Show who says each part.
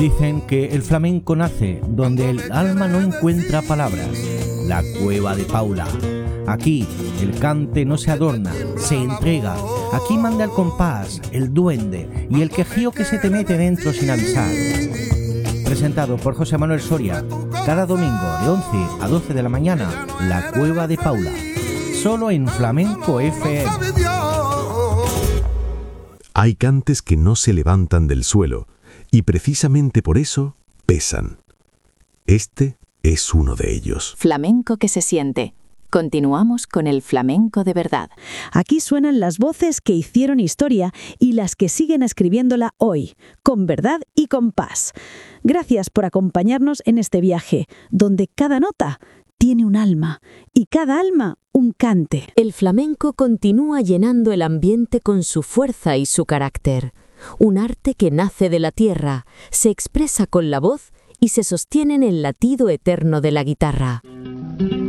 Speaker 1: Dicen que el flamenco nace donde el alma no encuentra palabras. La cueva de Paula. Aquí el cante no se adorna, se entrega. Aquí manda el compás, el duende y el quejío que se te mete dentro sin avisar. Presentado por José Manuel Soria, cada domingo de 11 a 12 de la mañana, La Cueva de Paula. Solo en Flamenco FM.
Speaker 2: Hay cantes que no se levantan del suelo y precisamente por eso pesan. Este es uno de ellos.
Speaker 3: Flamenco que se siente. Continuamos con el flamenco de verdad.
Speaker 4: Aquí suenan las voces que hicieron historia y las que siguen escribiéndola hoy, con verdad y con paz. Gracias por acompañarnos en este viaje, donde cada nota tiene un alma y cada alma un cante.
Speaker 5: El flamenco continúa llenando el ambiente con su fuerza y su carácter. Un arte que nace de la tierra, se expresa con la voz y se sostiene en el latido eterno de la guitarra.